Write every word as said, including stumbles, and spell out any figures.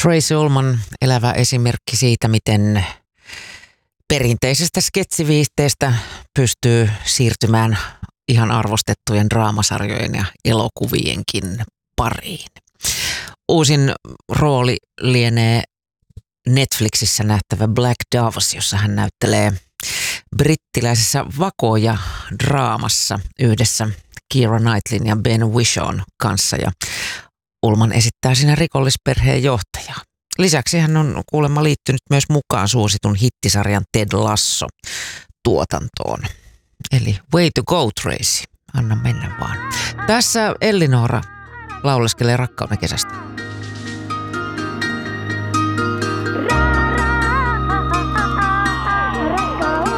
Tracey Ullman, elävä esimerkki siitä, miten perinteisestä sketsiviihteestä pystyy siirtymään ihan arvostettujen draamasarjojen ja elokuvienkin pariin. Uusin rooli lienee Netflixissä nähtävä Black Doves, jossa hän näyttelee brittiläisessä vakoja-draamassa yhdessä Keira Knightleyn ja Ben Whishawn kanssa, ja Ullman esittää siinä rikollisperheen johtajaa. Lisäksi hän on kuulemma liittynyt myös mukaan suositun hittisarjan Ted Lasso tuotantoon. Eli way to go, Tracey. Anna mennä vaan. Tässä Ellinora lauleskelee rakkauden kesästä.